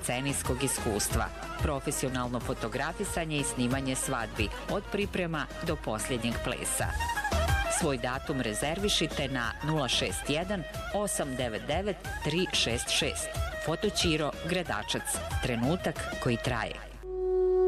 višedecenijskog iskustva. Profesionalno fotografisanje i snimanje svadbi, od priprema do posljednjeg plesa. Svoj datum rezervišite na 061 899 366. Fotoćiro Gradačac. Trenutak koji traje.